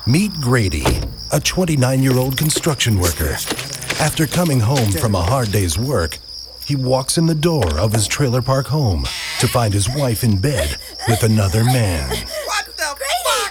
Meet Grady, a 29-year-old construction worker. After coming home from a hard day's work, he walks in the door of his trailer park home to find his wife in bed with another man.